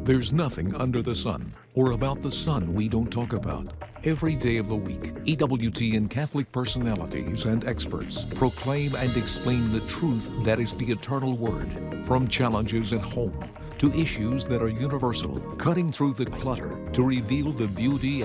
There's nothing under the sun or about the sun we don't talk about. Every day of the week, EWT and Catholic personalities and experts proclaim and explain the truth that is the eternal word. From challenges at home to issues that are universal, cutting through the clutter to reveal the beauty